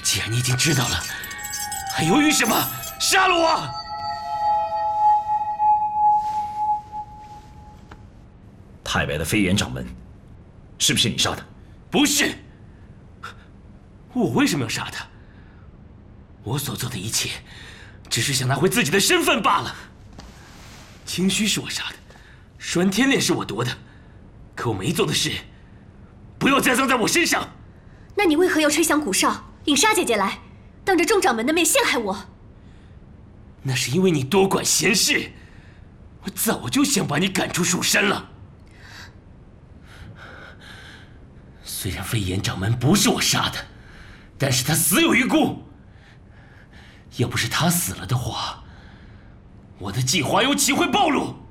既然你已经知道了，还犹豫什么？杀了我！ 太白的飞檐掌门，是不是你杀的？ 不是。我为什么要杀他？我所做的一切，只是想拿回自己的身份罢了。清虚是我杀的，栓天炼是我夺的，可我没做的事，不要栽赃在我身上。 那你为何要吹响鼓哨，引莎姐姐来，当着众掌门的面陷害我？ 那是因为你多管闲事，我早就想把你赶出蜀山了。虽然飞檐掌门不是我杀的，但是他死有余辜。要不是他死了的话，我的计划又岂会暴露？